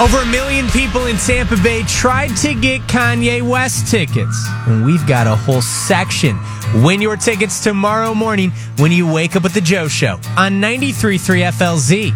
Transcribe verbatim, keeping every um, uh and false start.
Over a million people in Tampa Bay tried to get Kanye West tickets. And we've got a whole section. Win your tickets tomorrow morning when you wake up with the Joe Show on ninety-three point three F L Z.